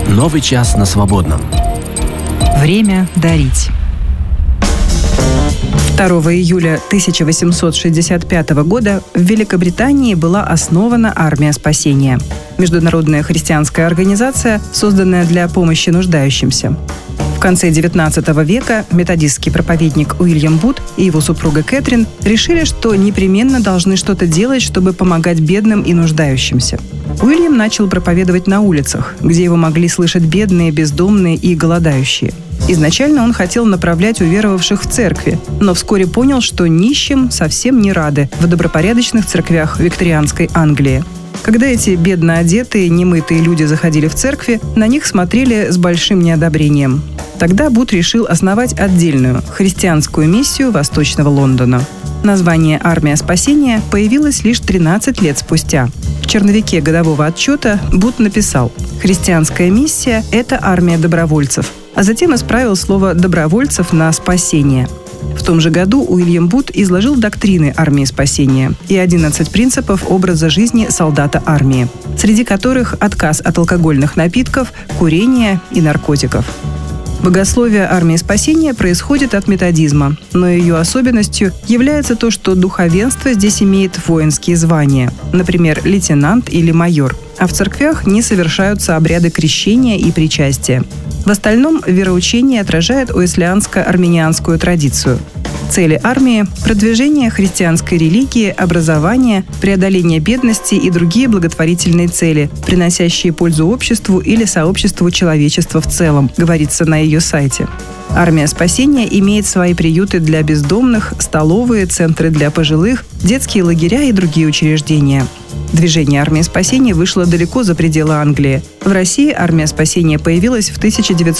Новый час на свободном. Время дарить. 2 июля 1865 года в Великобритании была основана Армия спасения. Международная христианская организация, созданная для помощи нуждающимся. В конце XIX века методистский проповедник Уильям Бут и его супруга Кэтрин решили, что непременно должны что-то делать, чтобы помогать бедным и нуждающимся. Уильям начал проповедовать на улицах, где его могли слышать бедные, бездомные и голодающие. Изначально он хотел направлять уверовавших в церкви, но вскоре понял, что нищим совсем не рады в добропорядочных церквях викторианской Англии. Когда эти бедно одетые, немытые люди заходили в церкви, на них смотрели с большим неодобрением. Тогда Бут решил основать отдельную христианскую миссию Восточного Лондона. Название «Армия спасения» появилось лишь 13 лет спустя. В черновике годового отчета Бут написал: «Христианская миссия – это армия добровольцев», а затем исправил слово «добровольцев» на «спасение». В том же году Уильям Бут изложил доктрины армии спасения и 11 принципов образа жизни солдата армии, среди которых отказ от алкогольных напитков, курения и наркотиков. Богословие армии спасения происходит от методизма, но ее особенностью является то, что духовенство здесь имеет воинские звания, например, лейтенант или майор, а в церквях не совершаются обряды крещения и причастия. В остальном вероучение отражает уэслианско-арминианскую традицию. Цели армии – продвижение христианской религии, образование, преодоление бедности и другие благотворительные цели, приносящие пользу обществу или сообществу человечества в целом, говорится на ее сайте. Армия спасения имеет свои приюты для бездомных, столовые, центры для пожилых, детские лагеря и другие учреждения. Движение «Армия спасения» вышло далеко за пределы Англии. В России «Армия спасения» появилась в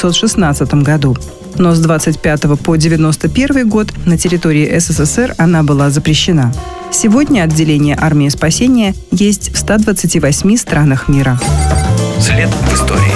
1916 году. Но с 25 по 91 год на территории СССР она была запрещена. Сегодня отделение «Армии спасения» есть в 128 странах мира. След в истории.